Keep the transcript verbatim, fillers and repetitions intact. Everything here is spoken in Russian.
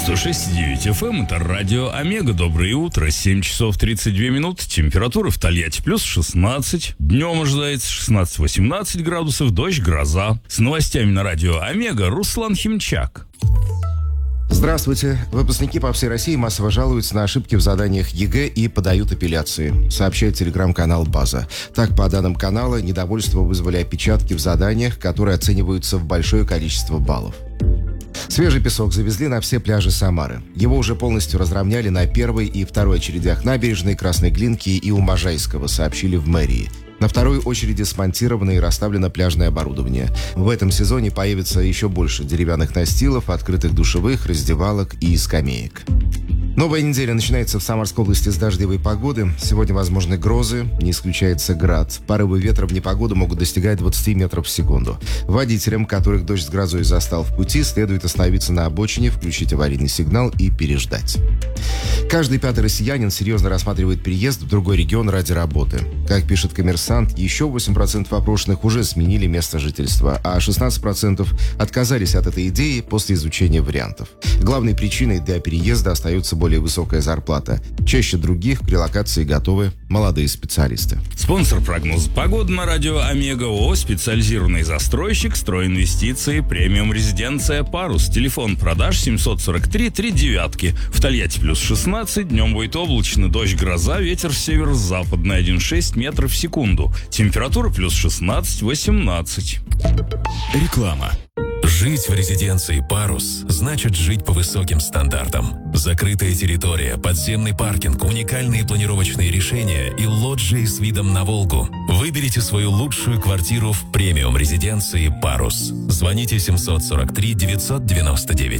сто шесть и девять эф эм, это радио Омега. Доброе утро, семь часов тридцать две минуты. Температура в Тольятти плюс шестнадцать. Днем ожидается шестнадцать-восемнадцать градусов, дождь, гроза. С новостями на радио Омега Руслан Химчак. Здравствуйте. Выпускники по всей России массово жалуются на ошибки в заданиях ЕГЭ и подают апелляции, сообщает телеграм-канал «База». Так, по данным канала, недовольство вызвали опечатки в заданиях, которые оцениваются в большое количество баллов. Свежий песок завезли на все пляжи Самары. Его уже полностью разровняли на первой и второй очередях набережной, Красной Глинки и у Можайского, сообщили в мэрии. На второй очереди смонтировано и расставлено пляжное оборудование. В этом сезоне появится еще больше деревянных настилов, открытых душевых, раздевалок и скамеек. Новая неделя начинается в Самарской области с дождевой погоды. Сегодня возможны грозы, не исключается град. Порывы ветра в непогоду могут достигать двадцать метров в секунду. Водителям, которых дождь с грозой застал в пути, следует остановиться на обочине, включить аварийный сигнал и переждать. Каждый пятый россиянин серьезно рассматривает переезд в другой регион ради работы. Как пишет «Коммерсант», еще восемь процентов опрошенных уже сменили место жительства, а шестнадцать процентов отказались от этой идеи после изучения вариантов. Главной причиной для переезда остается более высокая зарплата. Чаще других к релокации готовы молодые специалисты. Спонсор прогноза погоды на радио Омега ООО «Специализированный застройщик», «Стройинвестиции», «Премиум Резиденция», «Парус». Телефон продаж семьсот сорок три три девятки. В Тольятти плюс шестнадцать, днем будет облачно, дождь, гроза, ветер северо-западный один целых шесть десятых метров в секунду. Температура плюс шестнадцать-восемнадцать. Реклама. Жить в резиденции «Парус» значит жить по высоким стандартам. Закрытая территория, подземный паркинг, уникальные планировочные решения и лоджии с видом на Волгу. Выберите свою лучшую квартиру в премиум резиденции «Парус». Звоните семьсот сорок три девятьсот девяносто девять.